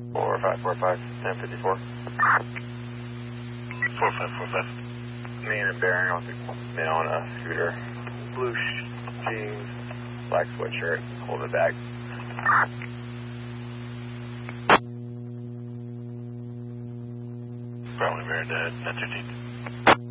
4545, 1054. 4545. Me and a bearing on the man on a scooter. Blue jeans, black sweatshirt, holding a bag. Probably married to 1015.